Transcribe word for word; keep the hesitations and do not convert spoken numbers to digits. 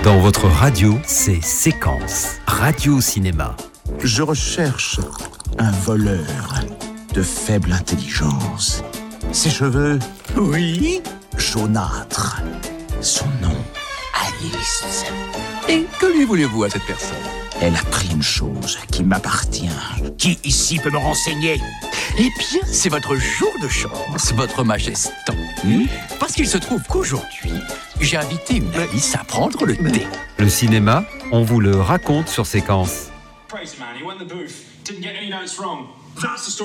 Dans votre radio, c'est Séquence, radio-cinéma. Je recherche un voleur de faible intelligence. Ses cheveux, Oui. jaunâtres. Son nom, Alice. Et que lui voulez-vous à cette personne? Elle a pris une chose qui m'appartient. Qui ici peut me renseigner? Eh bien, c'est votre jour de chance, votre majesté. Hmm? Parce qu'il se trouve qu'aujourd'hui, j'ai invité une Alice à prendre le thé. Le cinéma, on vous le raconte sur Séquence. Crazy man, he went in the booth, didn't get any notes wrong. That's the story.